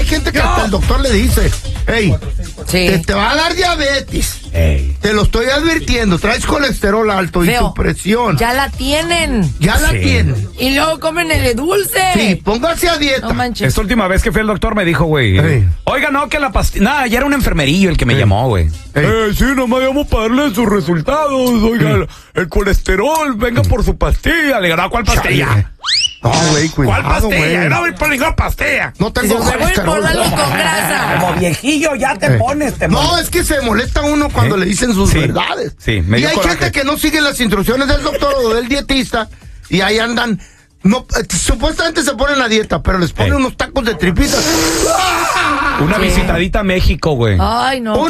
gente que hasta el doctor le dice, hey, te va a dar diabetes. Ey. Te lo estoy advirtiendo, traes colesterol alto y tu presión. Ya la tienen. La tienen. Y luego comen el dulce. Sí, póngase a dieta. No manches. Esta última vez que fui al doctor me dijo, güey, oiga, no, que la pastilla... Nada, ya era un enfermerillo el que me llamó, güey. Sí, nomás llamo para darle sus resultados. Oiga, el colesterol, venga por su pastilla. Le digo, no, ¿cuál pastilla? No, güey, cuidado, ¿cuál pastilla? Güey. No voy por ninguna pastilla. No tengo colesterol. Con grasa. Como viejillo ya te pones. No, es que se molesta uno cuando le dicen sus verdades. Sí, y hay gente que no sigue las instrucciones del doctor o del dietista y ahí andan. No, supuestamente se ponen a dieta, pero les ponen unos tacos de tripitas. Una visitadita a México, güey. Ay, no.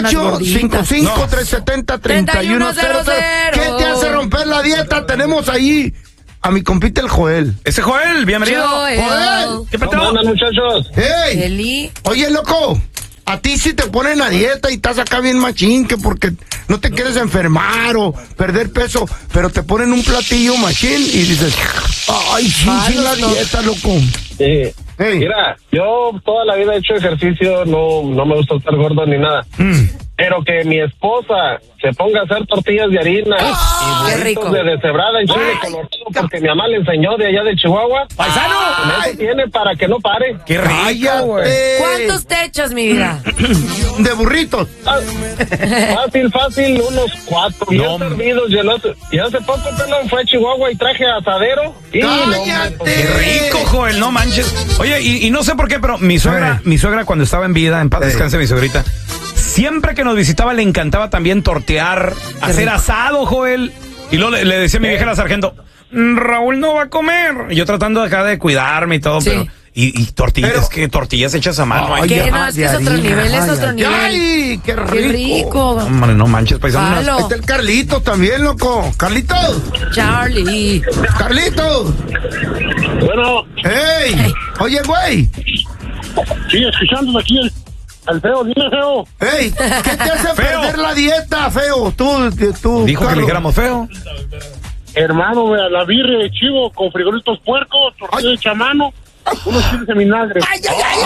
1-855-370-3100. ¿Qué te hace romper la dieta? Tenemos ahí a mi compita el Joel. Ese Joel, bienvenido. Joel. ¿Qué pasó? ¿Cómo andan, muchachos? Hey. Eli. Oye, loco, a ti si te ponen a dieta y estás acá bien machín, que porque no te quieres enfermar o perder peso, pero te ponen un platillo machín y dices, ay, sí, la dieta, loco. Sí. Hey. Mira, yo toda la vida he hecho ejercicio, no me gusta estar gordo ni nada. Pero que mi esposa se ponga a hacer tortillas de harina y burritos de deshebrada en chile colorado, porque mi mamá le enseñó de allá de Chihuahua. ¡Paisano! Eso tiene para que no pare. ¡Qué rico, güey! ¿Cuántos te echas, mi vida? De burritos. Fácil, unos 4 bien servidos. Y hace poco, pelón, fue a Chihuahua y traje asadero. ¡Cállate! ¡Qué rico, Joel! No manches. Oye, y no sé por qué, pero mi suegra cuando estaba en vida, en paz descanse mi suegrita, siempre que nos visitaba le encantaba también tortear, hacer asado, Joel. Y luego le decía a mi vieja la sargento, Raúl no va a comer. Y yo tratando acá de cuidarme y todo, pero... Y tortillas, es que tortillas hechas a mano. Ay, ¿qué? No, es que es otro nivel, es otro nivel. ¡Ay, qué rico! ¡Qué rico! Hombre, no manches, paisano. Ahí está el Carlitos también, loco. ¡Carlitos! ¡Charlie! ¡Carlitos! Bueno. ¡Ey! Oye, güey. Sí, escuchando aquí al feo, dime, feo. ¡Ey! ¿Qué te hace perder la dieta, feo? Tú dijo que le dijéramos feo. Hermano, la birria de chivo con frijolitos puercos, tortilla de chamano, unos chiles de vinagre. ¡Ay!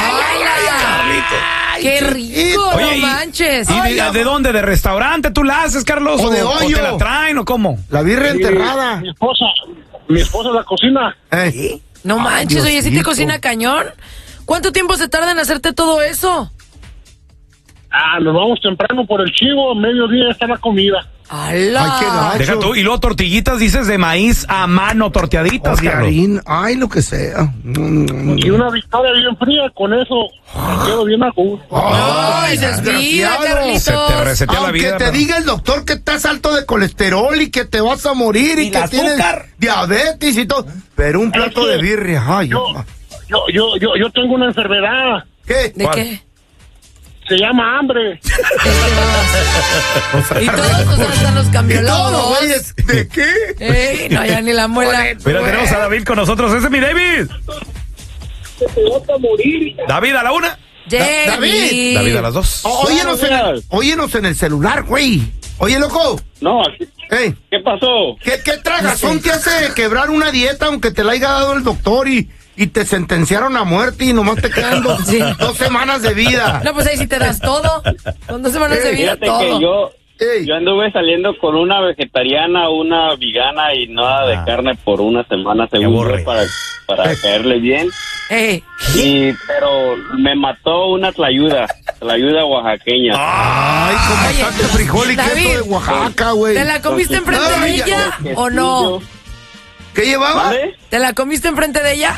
¡Qué rico! Oye, no manches. ¿Y de dónde? ¿De restaurante tú la haces, Carlos? ¿O de hoyo? ¿O te la traen o cómo? La birria enterrada. Mi esposa la cocina. No manches, oye, ¿sí te cocina cañón? ¿Cuánto tiempo se tarda en hacerte todo eso? Nos vamos temprano por el chivo, a mediodía está la comida. ¡Hala! Ay, qué gacho. Deja tú, y luego tortillitas, dices, de maíz a mano, torteaditas, Carlos. Ay, lo que sea. Y una victoria bien fría, con eso me quedo bien a gusto. ¡Ay, desvía, Carlitos! Se te resetea la vida. Aunque te diga el doctor que estás alto de colesterol y que te vas a morir y que tienes diabetes y todo, pero un plato de birria, ay. Yo tengo una enfermedad. ¿Qué? ¿De qué? Se llama hambre. Y todos hasta nos cambió la voz. ¿De qué? No, ya ni la muela. Mira, tenemos a David con nosotros. ¡Ese es mi David! Se va a morir. David, a la una. David a las 2. Óyenos en el celular, güey. Oye, loco. No, ¿qué pasó? ¿Qué tragazón te hace quebrar una dieta aunque te la haya dado el doctor y te sentenciaron a muerte y nomás te quedan 2 semanas de vida? No, pues ahí sí te das todo. Con 2 semanas de vida, Fíjate todo. que yo anduve saliendo con una vegetariana, una vegana y nada de carne por una semana, según yo, para caerle bien. Pero me mató una tlayuda oaxaqueña. Ay, con bastante frijol y queso de Oaxaca, güey. ¿Te la comiste enfrente de ella o no? ¿Qué llevaba? ¿Vale? ¿Te la comiste enfrente de ella?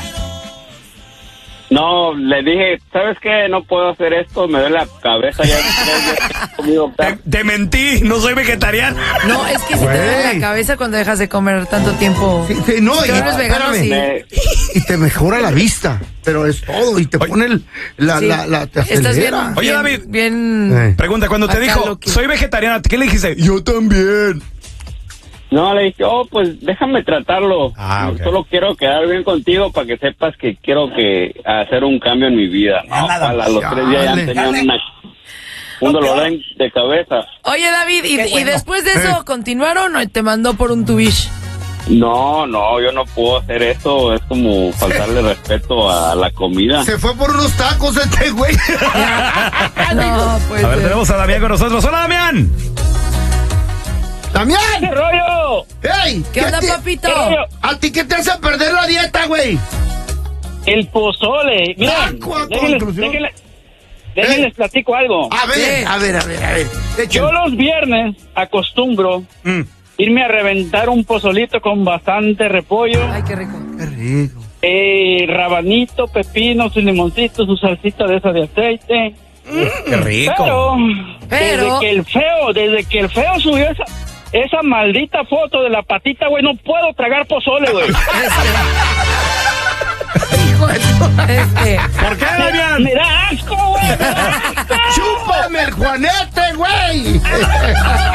No, le dije, ¿sabes qué? No puedo hacer esto, me duele la cabeza ya. Te mentí, no soy vegetariano. No, es que si te duele la cabeza cuando dejas de comer tanto tiempo. No, si eres vegano, sí. Y te mejora la vista, pero es todo, y te pone te estás bien. Oye, David, bien. Pregunta, cuando te dijo, soy vegetariana, ¿qué le dijiste? Yo también. No, le dije, pues déjame tratarlo. Okay. Solo quiero quedar bien contigo para que sepas que quiero hacer un cambio en mi vida. A los 3 días ya tenía un dolor de cabeza. Oye, David, ¿y después de eso continuaron o te mandó por un tubish? No, yo no puedo hacer eso. Es como faltarle respeto a la comida. Se fue por unos tacos este güey. No, pues. A ver, tenemos a Damián con nosotros. ¡Hola, Damián! ¡Damián! ¿Qué rollo? ¡Ey! ¿Qué onda, papito? ¿Qué rollo? ¿A ti qué te hace perder la dieta, güey? El pozole. Miren, déjenles platico algo. A ver. Yo los viernes acostumbro irme a reventar un pozolito con bastante repollo. Ay, qué rico. Qué rico. Rabanito, pepino, su limoncito, su salsita de esa de aceite. ¡Qué rico! Pero desde que el feo subió esa maldita foto de la patita, güey, no puedo tragar pozole, güey. ¿Por qué, Damián? Me da asco, güey. ¡Chúpame el Juanete, güey!